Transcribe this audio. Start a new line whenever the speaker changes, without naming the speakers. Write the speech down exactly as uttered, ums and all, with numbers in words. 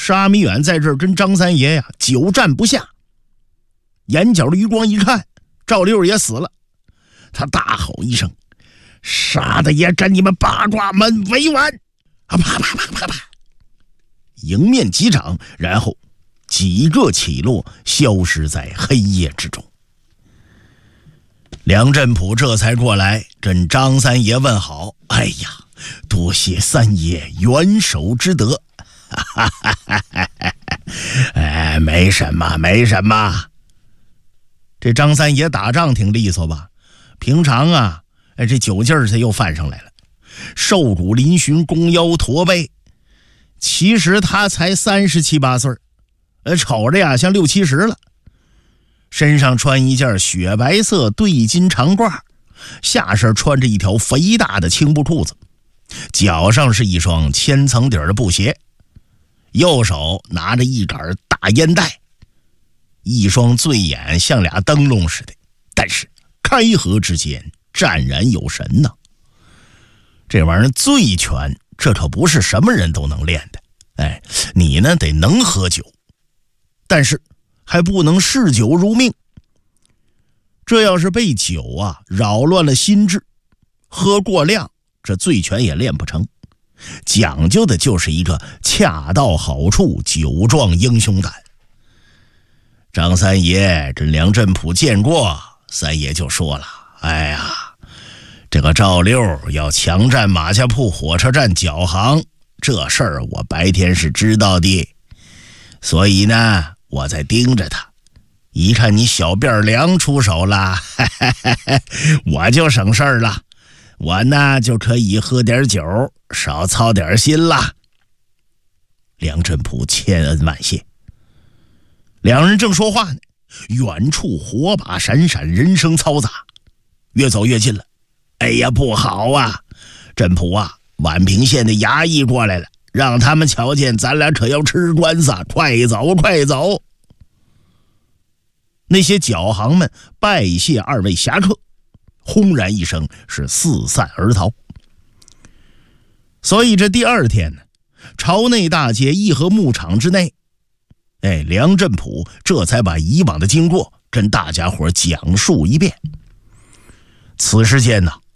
沙弥远在这儿跟张三爷呀久战不下，眼角的余光一看，赵六也死了，他大吼一声：“杀的也跟你们八卦门为完！”啊，啪啪啪啪啪，迎面击掌，然后几个起落，消失在黑夜之中。梁振普这才过来跟张三爷问好：“哎呀，多谢三爷援手之德。”哈哈哈哈哈！哎，没什么，没什么。这张三爷打仗挺利索吧？平常啊，哎，这酒劲儿他又犯上来了，瘦骨嶙峋，弓腰驼背。其实他才三十七八岁，呃，瞅着呀像六七十了。身上穿一件雪白色对襟长褂，下身穿着一条肥大的青布裤子，脚上是一双千层底的布鞋。右手拿着一杆大烟袋，一双醉眼像俩灯笼似的，但是开合之间湛然有神呢。这玩意儿醉拳，这可不是什么人都能练的。哎，你呢得能喝酒，但是还不能嗜酒如命。这要是被酒啊扰乱了心智，喝过量，这醉拳也练不成。讲究的就是一个恰到好处，酒壮英雄胆。张三爷跟梁振普见过，三爷就说了：“哎呀，这个赵六要强占马家铺火车站脚行，这事儿我白天是知道的，所以呢，我在盯着他。一看你小辫梁出手了，嘿嘿嘿嘿，我就省事儿了。我呢就可以喝点酒，少操点心啦。”梁振普千恩万谢。两人正说话呢，远处火把闪闪，人声嘈杂，越走越近了。哎呀，不好啊！振普啊，宛平县的衙役过来了，让他们瞧见咱俩可要吃官司，快走快走！那些脚行们拜谢二位侠客，轰然一声是四散而逃。所以这第二天呢，朝内大街义和牧场之内，哎，梁振普这才把以往的经过跟大家伙讲述一遍。此时间呢，